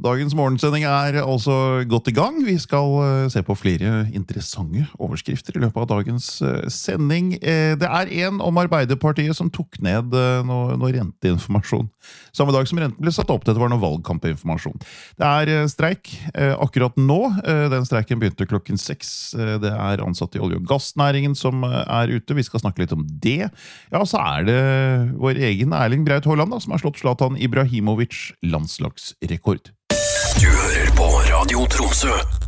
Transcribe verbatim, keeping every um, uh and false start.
Dagens morgensending er altså godt i gang. Vi skal se på flere interessante overskrifter i løpet av dagens sending. Det er en om Arbeiderpartiet som tok ned noe, noe renteinformasjon. Samme dag som renten ble satt opp, dette var noe valgkampinformasjon. Det er streik akkurat nå. Den streiken begynte klokken seks. Det er ansatte i olje- og gassnæringen som er ute. Vi skal snakke litt om det. Ja, så er det vår egen Erling Braut Haaland da, som har slått Zlatan Ibrahimovic landslagsrekord. Du hører på Radio Tromsø.